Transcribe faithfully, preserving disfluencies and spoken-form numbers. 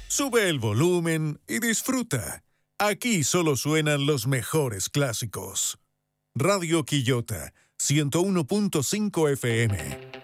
Sube el volumen y disfruta. Aquí solo suenan los mejores clásicos. Radio Quillota, ciento uno punto cinco F M.